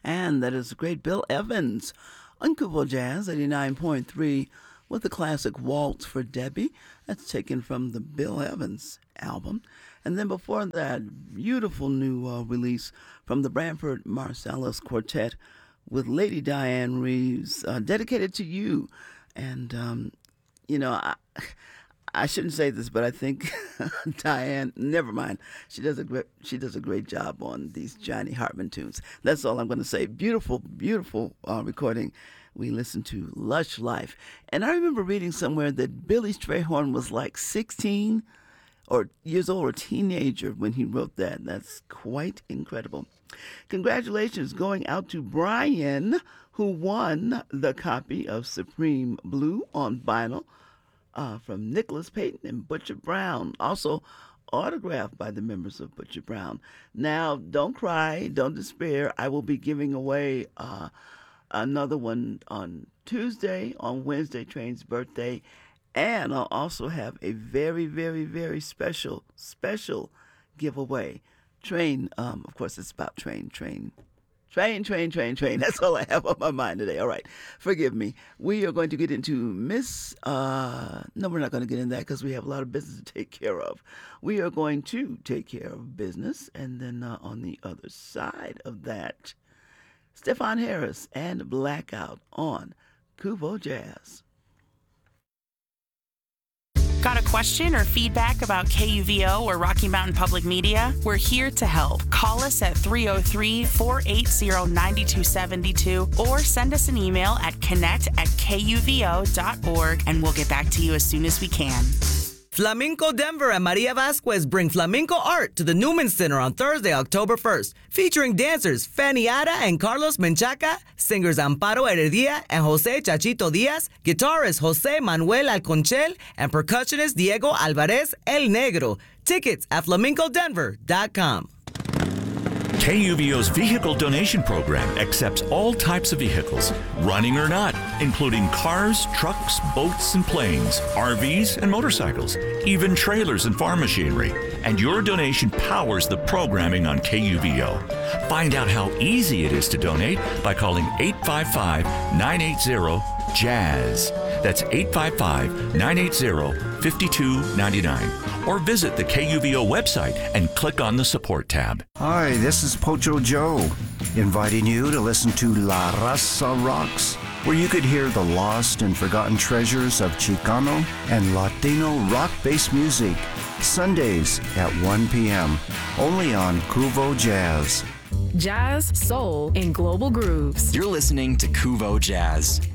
And that is the great Bill Evans on Kubo Jazz 89.3 with the classic Waltz for Debbie. That's taken from the Bill Evans album. And then before that, beautiful new release from the Branford Marsalis Quartet with Lady Diane Reeves, dedicated to you. And, I shouldn't say this, but I think Diane, never mind. She does a great job on these Johnny Hartman tunes. That's all I'm going to say. Beautiful, beautiful recording. We listened to Lush Life. And I remember reading somewhere that Billy Strayhorn was like 16 or years old, or a teenager when he wrote that. That's quite incredible. Congratulations going out to Brian, who won the copy of Supreme Blue on vinyl from Nicholas Payton and Butcher Brown, also autographed by the members of Butcher Brown. Now, don't cry, don't despair. I will be giving away another one on Tuesday, on Wednesday, Train's birthday, and I'll also have a very, very, very special giveaway. Train, of course, it's about Train. That's all I have on my mind today. All right. Forgive me. We are going to get into no, we're not going to get into that because we have a lot of business to take care of. We are going to take care of business. And then on the other side of that, Stefan Harris and Blackout on Kubo Jazz. Got a question or feedback about KUVO or Rocky Mountain Public Media? We're here to help. Call us at 303-480-9272 or send us an email at connect@kuvo.org and we'll get back to you as soon as we can. Flamenco Denver and Maria Vasquez bring flamenco art to the Newman Center on Thursday, October 1st, featuring dancers Fanny Ara and Carlos Menchaca, singers Amparo Heredia and Jose Chachito Diaz, guitarist Jose Manuel Alconchel, and percussionist Diego Alvarez El Negro. Tickets at flamencodenver.com. KUVO's vehicle donation program accepts all types of vehicles, running or not, including cars, trucks, boats, and planes, RVs, and motorcycles, even trailers and farm machinery. And your donation powers the programming on KUVO. Find out how easy it is to donate by calling 855-980-JAZZ. That's 855-980-5299. Or visit the KUVO website and click on the support tab. Hi, this is Pocho Joe, inviting you to listen to La Raza Rocks, where you could hear the lost and forgotten treasures of Chicano and Latino rock-based music, Sundays at 1 p.m., only on Kuvo Jazz. Jazz, soul, and global grooves. You're listening to Kuvo Jazz.